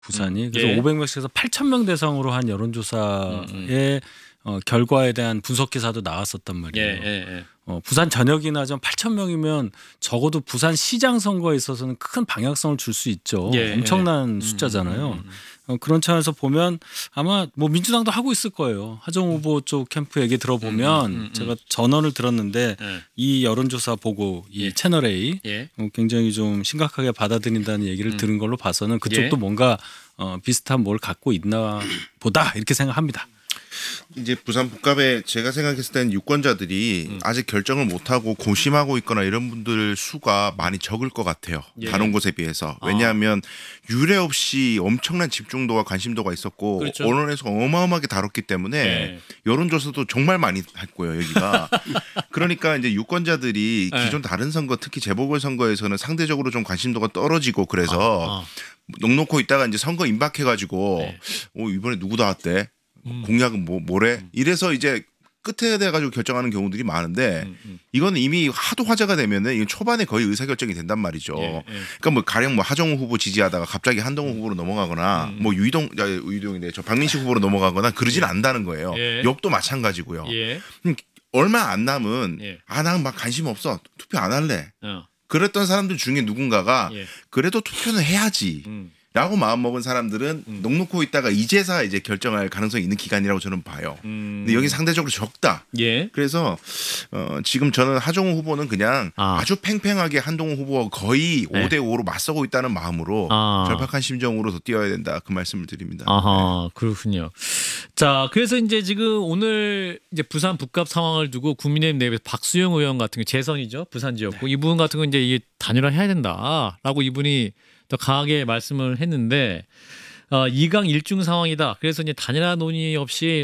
부산이. 그래서 예. 500명씩에서 8,000명 대상으로 한 여론조사의 결과에 대한 분석 기사도 나왔었단 말이에요. 예. 부산 전역이나 좀 8,000명이면 적어도 부산 시장 선거에 있어서는 큰 방향성을 줄 수 있죠. 예. 엄청난 숫자잖아요. 그런 차원에서 보면 아마 뭐 민주당도 하고 있을 거예요. 하정 후보 쪽 캠프 얘기 들어보면 제가 전언을 들었는데 이 여론조사 보고 이 채널 A 굉장히 좀 심각하게 받아들인다는 얘기를 들은 걸로 봐서는 그쪽도 뭔가 비슷한 뭘 갖고 있나 보다 이렇게 생각합니다. 이제 부산 북갑에 제가 생각했을 때는 유권자들이 아직 결정을 못하고 고심하고 있거나 이런 분들 수가 많이 적을 것 같아요. 다른 곳에 비해서. 왜냐하면 유례 없이 엄청난 집중도와 관심도가 있었고 그렇죠. 언론에서 어마어마하게 다뤘기 때문에 여론조사도 정말 많이 했고요. 여기가. 그러니까 이제 유권자들이 기존 다른 선거 특히 재보궐선거에서는 상대적으로 좀 관심도가 떨어지고 그래서 넉넉고 있다가 이제 선거 임박해가지고 이번에 누구 나왔대? 공약은 뭐래? 이래서 이제 끝에 돼가지고 결정하는 경우들이 많은데 이건 이미 하도 화제가 되면은 이건 초반에 거의 의사결정이 된단 말이죠. 그러니까 뭐 가령 뭐 하정우 후보 지지하다가 갑자기 한동훈 후보로 넘어가거나 뭐 유이동인데 저 박민식 후보로 넘어가거나 그러진 않는다는 거예요. 역도 마찬가지고요. 얼마 안 남은 난 막 관심 없어 투표 안 할래. 그랬던 사람들 중에 누군가가 그래도 투표는 해야지. 라고 마음먹은 사람들은 넉넉고 있다가 이제서 이제 결정할 가능성이 있는 기간이라고 저는 봐요. 근데 여기 상대적으로 적다. 그래서 지금 저는 하정우 후보는 그냥 아주 팽팽하게 한동훈 후보가 거의 5대5로 맞서고 있다는 마음으로 절박한 심정으로 더 뛰어야 된다. 그 말씀을 드립니다. 그렇군요. 자, 그래서 이제 지금 오늘 이제 부산 북갑 상황을 두고 국민의힘 내부에서 박수영 의원 같은 게 재선이죠. 부산 지역구. 이분 같은 건 이제 이게 단일화해야 된다라고 이분이 더 강하게 말씀을 했는데 2강 1중 상황이다. 그래서 이제 단일화 논의 없이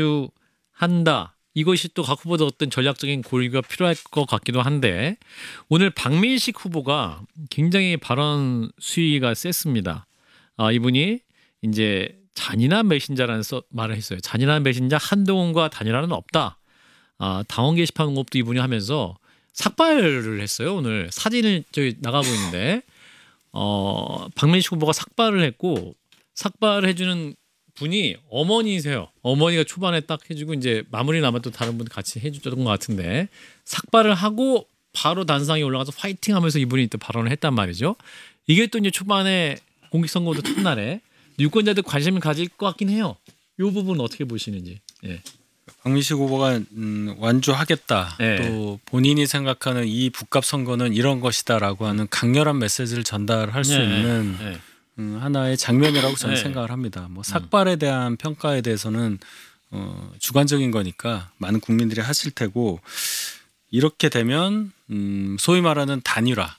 완주한다. 이것이 또 각 후보도 어떤 전략적인 고려가 필요할 것 같기도 한데 오늘 박민식 후보가 굉장히 발언 수위가 셌습니다. 이분이 이제 잔인한 메신저라는 말을 했어요. 잔인한 메신저 한동훈과 단일화는 없다. 당원 게시판 공업도 이분이 하면서 삭발을 했어요. 오늘 사진을 저기 나가고 있는데 박민식 후보가 삭발을 했고 삭발을 해주는 분이 어머니세요. 어머니가 초반에 딱 해주고 이제 마무리 남아 또 다른 분 같이 해주던 것 같은데 삭발을 하고 바로 단상에 올라가서 파이팅하면서 이분이 또 발언을 했단 말이죠. 이게 또 이제 초반에 공익선거도 첫날에 유권자들 관심을 가질 것 같긴 해요. 이 부분 어떻게 보시는지. 박민식 후보가 완주하겠다. 또 본인이 생각하는 이 북갑 선거는 이런 것이다라고 하는 강렬한 메시지를 전달할 수 있는 하나의 장면이라고 저는 생각을 합니다. 뭐 삭발에 대한 평가에 대해서는 주관적인 거니까 많은 국민들이 하실 테고 이렇게 되면 소위 말하는 단일화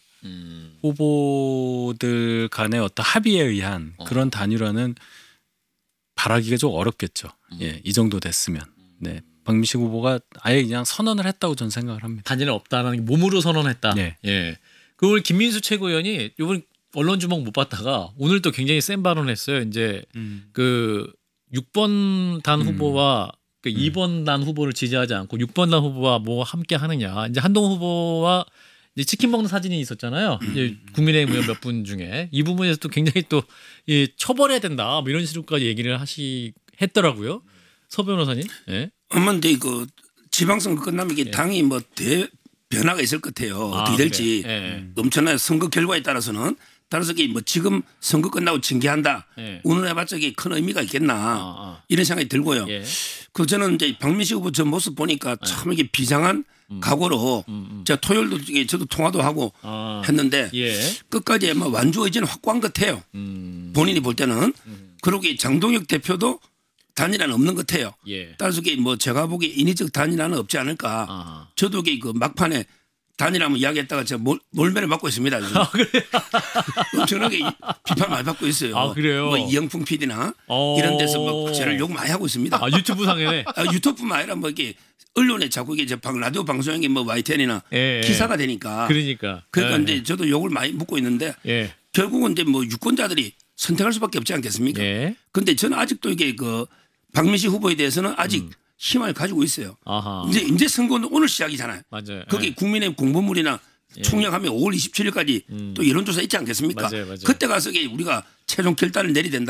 후보들 간의 어떤 합의에 의한 그런 단일화는 바라기가 좀 어렵겠죠. 이 정도 됐으면. 박민식 후보가 아예 그냥 선언을 했다고 저는 생각을 합니다. 단일화 없다라는 게 몸으로 선언했다. 그걸 김민수 최고위원이 이번 언론 주목 못 받다가 오늘 또 굉장히 센 발언을 했어요. 이제 그 6번 단 후보와 그 2번 단 후보를 지지하지 않고 6번 단 후보와 뭐 함께 하느냐. 이제 한동훈 후보와 이제 치킨 먹는 사진이 있었잖아요. 이제 국민의힘 의원 몇 분 중에 이 부분에서 또 굉장히 또 처벌해야 된다. 뭐 이런 식으로까지 얘기를 했더라고요. 서 변호사님. 근데 그 지방선거 끝나면 이게 당이 뭐 변화가 있을 것 같아요. 어떻게 될지 엄청난 선거 결과에 따라서는 이게 뭐 지금 선거 끝나고 징계한다. 운운해봤자 이게 큰 의미가 있겠나 이런 생각이 들고요. 그 저는 이제 박민식 후보 저 모습 보니까 참 이게 비장한 각오로 제가 토요일도 저도 통화도 하고 했는데 끝까지 아마 완주 의지는 확고한 것 같아요. 본인이 볼 때는 그러고 장동혁 대표도 단일화는 없는 것 같아요. 따라서 뭐 제가 보기에 인위적 단일화는 없지 않을까. 저도 그 막판에 단일화면 이야기했다가 제가 몰매를 받고 있습니다. 엄청나게 비판 많이 받고 있어요. 그래요? 뭐 이영풍 PD나 이런 데서 뭐 저를 욕 많이 하고 있습니다. 유튜브 상에 유튜브뿐만 아니라 뭐 이렇게 언론에 자꾸 이게 라디오 방송에 뭐 YTN이나 기사가 되니까. 그러니까 이제 저도 욕을 많이 묻고 있는데 결국은 이제 뭐 유권자들이 선택할 수밖에 없지 않겠습니까? 그런데 저는 아직도 이게 그 박민식 후보에 대해서는 아직 희망을 가지고 있어요. 이제 선거는 오늘 시작이잖아요. 맞아요. 거기 국민의 공보물이나 총력하면 5월 27일까지 또 여론조사 있지 않겠습니까? 맞아요. 그때 가서 우리가 최종 결단을 내려야 된다.